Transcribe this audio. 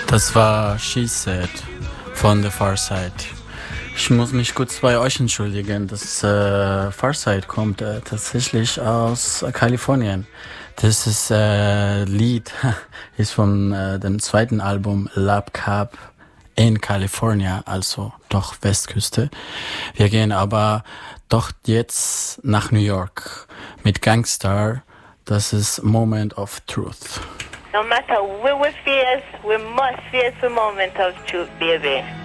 Das war She Said von The Far Side. Ich muss mich kurz bei euch entschuldigen. Das Far Side kommt tatsächlich aus Kalifornien. Das ist Lied ist von dem zweiten Album Lab Cab in California, also doch Westküste. Wir gehen aber doch jetzt nach New York mit Gangstar. Das ist Moment of Truth. No matter where we face, we must face a moment of truth, baby.